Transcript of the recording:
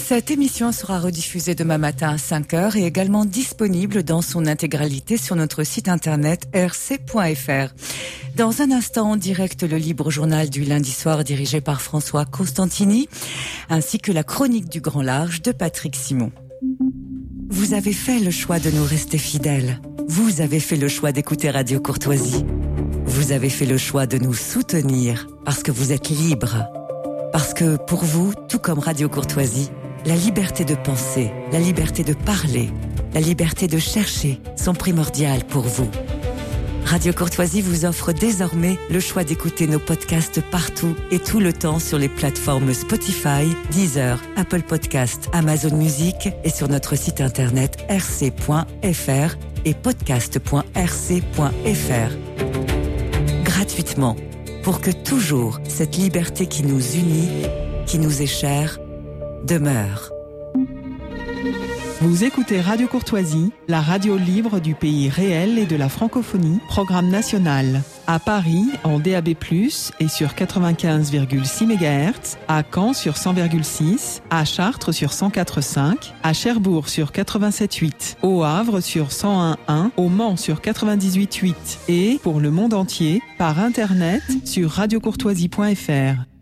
Cette émission sera rediffusée demain matin à 5h et également disponible dans son intégralité sur notre site internet rc.fr. Dans un instant, en direct, le libre journal du lundi soir dirigé par François Costantini, ainsi que la chronique du Grand Large de Patrick Simon. Vous avez fait le choix de nous rester fidèles. Vous avez fait le choix d'écouter Radio Courtoisie. Vous avez fait le choix de nous soutenir parce que vous êtes libres. Parce que pour vous, tout comme Radio Courtoisie, la liberté de penser, la liberté de parler, la liberté de chercher sont primordiales pour vous. Radio Courtoisie vous offre désormais le choix d'écouter nos podcasts partout et tout le temps sur les plateformes Spotify, Deezer, Apple Podcasts, Amazon Music et sur notre site internet rc.fr et podcast.rc.fr. Gratuitement, pour que toujours cette liberté qui nous unit, qui nous est chère, demeure. Vous écoutez Radio Courtoisie, la radio libre du pays réel et de la francophonie, programme national. À Paris, en DAB+, et sur 95,6 MHz, à Caen sur 100,6, à Chartres sur 104,5, à Cherbourg sur 87,8, au Havre sur 101,1, au Mans sur 98,8 et, pour le monde entier, par Internet sur radiocourtoisie.fr.